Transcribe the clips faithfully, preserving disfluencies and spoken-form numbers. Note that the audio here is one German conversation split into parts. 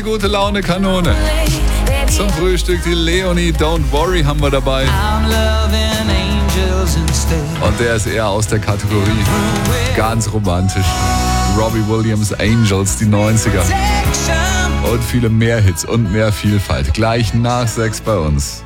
Gute Laune Kanone. Zum Frühstück die Leonie Don't Worry haben wir dabei. Und der ist eher aus der Kategorie ganz romantisch. Robbie Williams Angels, die neunziger. Und viele mehr Hits und mehr Vielfalt. Gleich nach sechs bei uns.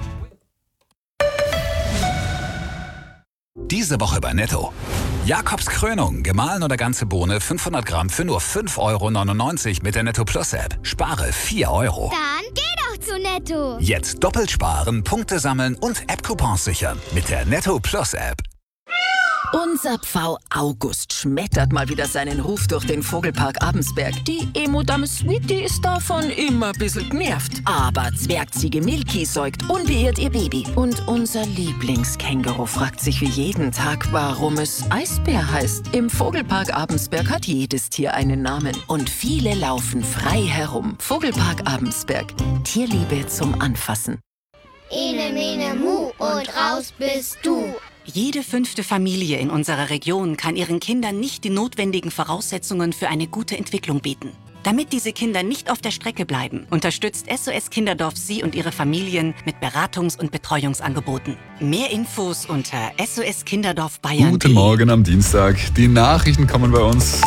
Diese Woche bei Netto. Jakobs Krönung, gemahlen oder ganze Bohne, fünfhundert Gramm für nur fünf Euro neunundneunzig mit der Netto Plus App. Spare vier Euro. Dann geh doch zu Netto. Jetzt doppelt sparen, Punkte sammeln und App-Coupons sichern mit der Netto Plus App. Unser Pfau August schmettert mal wieder seinen Ruf durch den Vogelpark Abensberg. Die Emo-Dame Sweetie ist davon immer ein bisschen genervt. Aber Zwergziege Milky säugt unbeirrt ihr Baby. Und unser Lieblingskänguru fragt sich wie jeden Tag, warum es Eisbär heißt. Im Vogelpark Abensberg hat jedes Tier einen Namen. Und viele laufen frei herum. Vogelpark Abensberg. Tierliebe zum Anfassen. Ene, mene, mu und raus bist du. Jede fünfte Familie in unserer Region kann ihren Kindern nicht die notwendigen Voraussetzungen für eine gute Entwicklung bieten. Damit diese Kinder nicht auf der Strecke bleiben, unterstützt S O S Kinderdorf Sie und Ihre Familien mit Beratungs- und Betreuungsangeboten. Mehr Infos unter S O S Kinderdorf Bayern. Guten Morgen am Dienstag. Die Nachrichten kommen bei uns.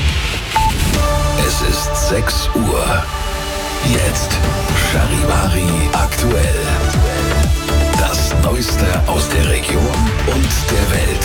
Es ist sechs Uhr. Jetzt Charivari aktuell. Das Neueste aus der Region und der Welt.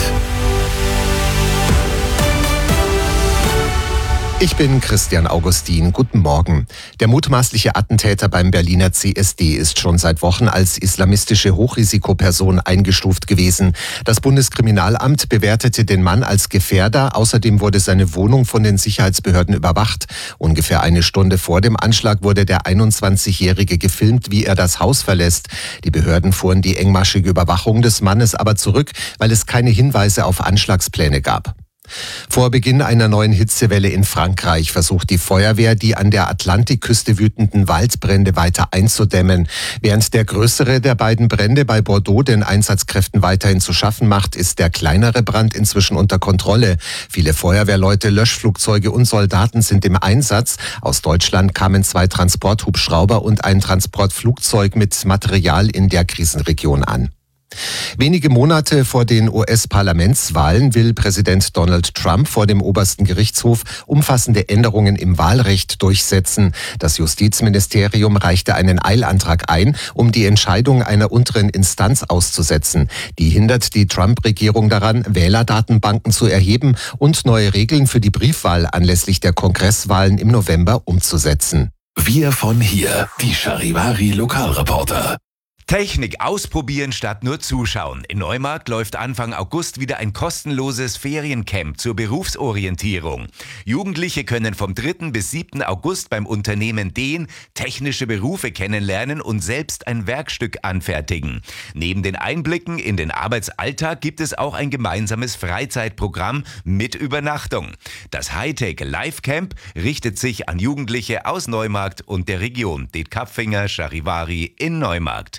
Ich bin Christian Augustin. Guten Morgen. Der mutmaßliche Attentäter beim Berliner C S D ist schon seit Wochen als islamistische Hochrisikoperson eingestuft gewesen. Das Bundeskriminalamt bewertete den Mann als Gefährder. Außerdem wurde seine Wohnung von den Sicherheitsbehörden überwacht. Ungefähr eine Stunde vor dem Anschlag wurde der einundzwanzigjährige gefilmt, wie er das Haus verlässt. Die Behörden fuhren die engmaschige Überwachung des Mannes aber zurück, weil es keine Hinweise auf Anschlagspläne gab. Vor Beginn einer neuen Hitzewelle in Frankreich versucht die Feuerwehr, die an der Atlantikküste wütenden Waldbrände weiter einzudämmen. Während der größere der beiden Brände bei Bordeaux den Einsatzkräften weiterhin zu schaffen macht, ist der kleinere Brand inzwischen unter Kontrolle. Viele Feuerwehrleute, Löschflugzeuge und Soldaten sind im Einsatz. Aus Deutschland kamen zwei Transporthubschrauber und ein Transportflugzeug mit Material in der Krisenregion an. Wenige Monate vor den U S-Parlamentswahlen will Präsident Donald Trump vor dem obersten Gerichtshof umfassende Änderungen im Wahlrecht durchsetzen. Das Justizministerium reichte einen Eilantrag ein, um die Entscheidung einer unteren Instanz auszusetzen. Die hindert die Trump-Regierung daran, Wählerdatenbanken zu erheben und neue Regeln für die Briefwahl anlässlich der Kongresswahlen im November umzusetzen. Wir von hier, die Charivari Lokalreporter. Technik ausprobieren statt nur zuschauen. In Neumarkt läuft Anfang August wieder ein kostenloses Feriencamp zur Berufsorientierung. Jugendliche können vom dritten bis siebten August beim Unternehmen Dehn technische Berufe kennenlernen und selbst ein Werkstück anfertigen. Neben den Einblicken in den Arbeitsalltag gibt es auch ein gemeinsames Freizeitprogramm mit Übernachtung. Das Hightech Live Camp richtet sich an Jugendliche aus Neumarkt und der Region. Det Kapfinger Charivari in Neumarkt.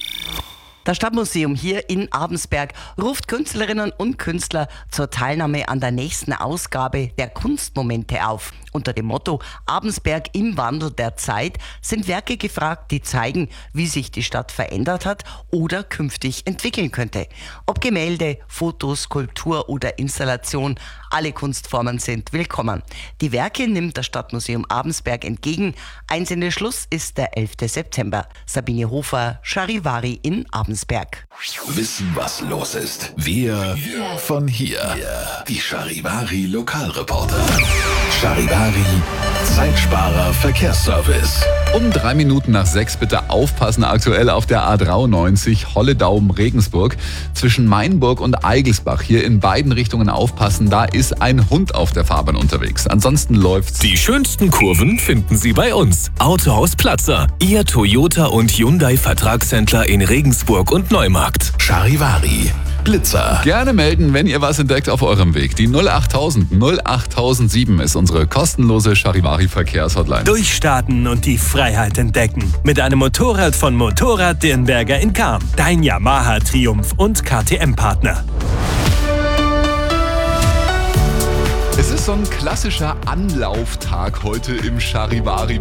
Das Stadtmuseum hier in Abensberg ruft Künstlerinnen und Künstler zur Teilnahme an der nächsten Ausgabe der Kunstmomente auf. Unter dem Motto Abensberg im Wandel der Zeit sind Werke gefragt, die zeigen, wie sich die Stadt verändert hat oder künftig entwickeln könnte. Ob Gemälde, Fotos, Skulptur oder Installation, alle Kunstformen sind willkommen. Die Werke nimmt das Stadtmuseum Abensberg entgegen. Einsendeschluss ist der elfte September. Sabine Hofer, Charivari in Abensberg. Wissen, was los ist. Wir von hier. Die Charivari Lokalreporter. Charivari Zeitsparer Verkehrsservice. Um drei Minuten nach sechs bitte aufpassen. Aktuell auf der A dreiundneunzig Holledaum-Regensburg zwischen Mainburg und Eigelsbach. Hier in beiden Richtungen aufpassen. Da ist ein Hund auf der Fahrbahn unterwegs. Ansonsten läuft's. Die schönsten Kurven finden Sie bei uns. Autohaus Platzer. Ihr Toyota und Hyundai Vertragshändler in Regensburg und Neumarkt. Charivari Blitzer. Gerne melden, wenn ihr was entdeckt auf eurem Weg. Die null achttausend null achttausendsieben ist unsere kostenlose Charivari-Verkehrshotline. Durchstarten und die Freiheit entdecken. Mit einem Motorrad von Motorrad Dirnberger in Cham. Dein Yamaha Triumph und K T M-Partner. Es ist so ein klassischer Anlauftag heute im Charivari.